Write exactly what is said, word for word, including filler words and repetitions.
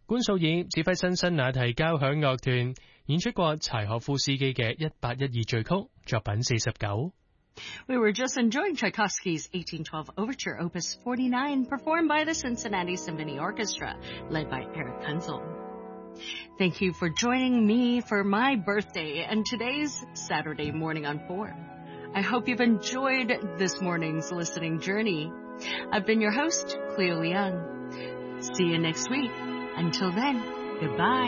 官素爾指揮辛辛那提交響樂團演出過柴可夫斯基嘅一八一二序曲，作品四十九。 We were just enjoying Tchaikovsky's eighteen twelve Overture, Opus forty-nine, performed by the Cincinnati Symphony Orchestra, led by Eric Kunzel. Thank you for joining me for my birthday and today's Saturday morning on four. I hope you've enjoyed this morning's listening journey. I've been your host, Cleo Leung. See you next week. Until then, goodbye.